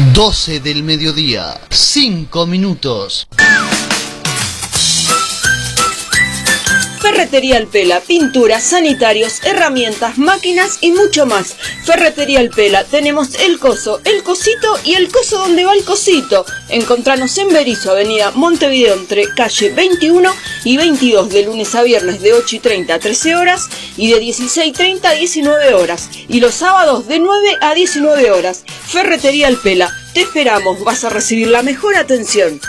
12 del mediodía, 5 minutos. Ferretería El Pela, pinturas, sanitarios, herramientas, máquinas y mucho más. Ferretería El Pela, tenemos el coso, el cosito y el coso donde va el cosito. Encontranos en Berisso, avenida Montevideo, entre calle 21 y 22, de lunes a viernes de 8:30 a 13 horas y de 16:30 a 19 horas. Y los sábados de 9 a 19 horas. Ferretería El Pela, te esperamos, vas a recibir la mejor atención.